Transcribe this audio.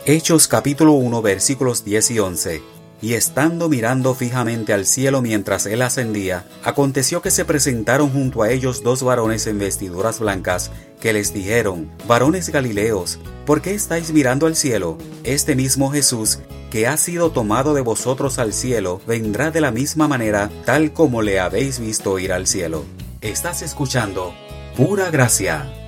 Hechos capítulo 1 versículos 10 y 11. Y estando mirando fijamente al cielo mientras él ascendía, aconteció que se presentaron junto a ellos dos varones en vestiduras blancas, que les dijeron: Varones Galileos, ¿por qué estáis mirando al cielo? Este mismo Jesús, que ha sido tomado de vosotros al cielo, vendrá de la misma manera, tal como le habéis visto ir al cielo. Estás escuchando Pura Gracia.